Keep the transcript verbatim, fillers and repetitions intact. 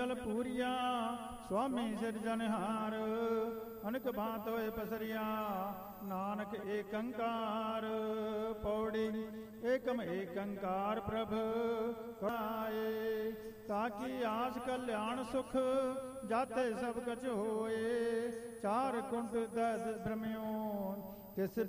ਮੰਗਲ ਪੂਰੀਆ ਸੁਆਮੀ ਸਿਰਜਨਹਾਰ। ਅਨਕ ਬਾਤ ਹੋਏ ਪਸਰਿਆ ਨਾਨਕ ਏਕੰਕਾਰ। ਪੌੜੀ ਏਕਮ ਏਕੰਕਾਰ ਪ੍ਰਭ ਕਰਾਏ। ਤਾਕੀ ਆਸ ਕਲਿਆਣ ਸੁਖ ਜਾਤੇ ਸਭ ਕਛ ਹੋਏ। ਚਾਰ ਕੁੰਟ ਦਸ ਭ੍ਰਮਿਓ ਤਿਸ